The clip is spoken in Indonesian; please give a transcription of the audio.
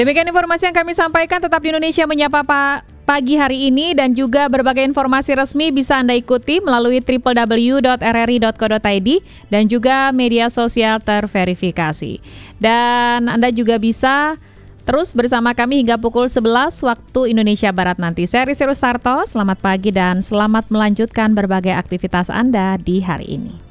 Demikian informasi yang kami sampaikan. Tetap di Indonesia Menyapa pagi hari ini, dan juga berbagai informasi resmi bisa Anda ikuti melalui www.rri.co.id dan juga media sosial terverifikasi. Dan Anda juga bisa terus bersama kami hingga pukul 11 waktu Indonesia Barat nanti. Saya Risi Rustarto, selamat pagi dan selamat melanjutkan berbagai aktivitas Anda di hari ini.